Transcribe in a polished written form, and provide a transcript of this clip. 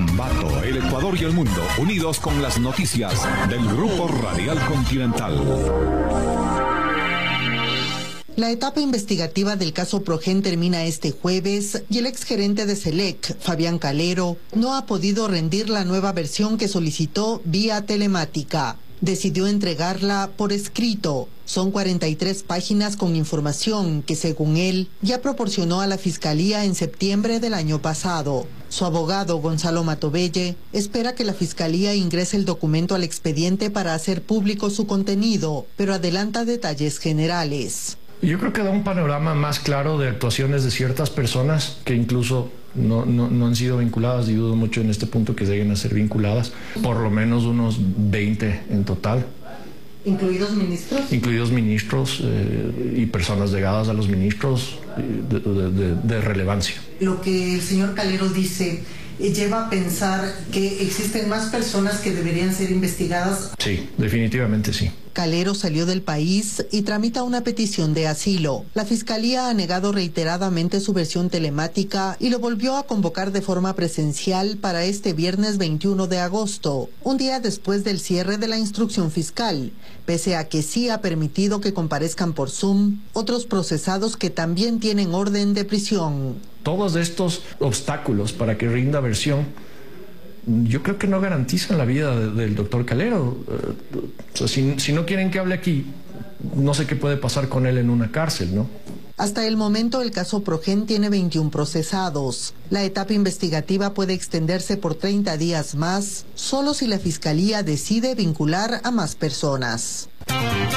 Ambato, el Ecuador y el mundo, unidos con las noticias del Grupo Radial Continental. La etapa investigativa del caso Progen termina este jueves y el exgerente de SELEC, Fabián Calero, no ha podido rendir la nueva versión que solicitó vía telemática. Decidió entregarla por escrito. Son 43 páginas con información que, según él, ya proporcionó a la Fiscalía en septiembre del año pasado. Su abogado, Gonzalo Matobelle, espera que la Fiscalía ingrese el documento al expediente para hacer público su contenido, pero adelanta detalles generales. Yo creo que da un panorama más claro de actuaciones de ciertas personas que incluso no han sido vinculadas, y dudo mucho en este punto que lleguen a ser vinculadas, por lo menos unos 20 en total. ¿Incluidos ministros? Incluidos ministros y personas llegadas a los ministros de relevancia. Lo que el señor Calero dice lleva a pensar que existen más personas que deberían ser investigadas. Sí, definitivamente sí. Calero salió del país y tramita una petición de asilo. La Fiscalía ha negado reiteradamente su versión telemática y lo volvió a convocar de forma presencial para este viernes 21 de agosto, un día después del cierre de la instrucción fiscal, pese a que sí ha permitido que comparezcan por Zoom otros procesados que también tienen orden de prisión. Todos estos obstáculos para que rinda versión, yo creo que no garantizan la vida del doctor Calero. O sea, si no quieren que hable aquí, no sé qué puede pasar con él en una cárcel, ¿no? Hasta el momento, el caso Progen tiene 21 procesados. La etapa investigativa puede extenderse por 30 días más, solo si la Fiscalía decide vincular a más personas.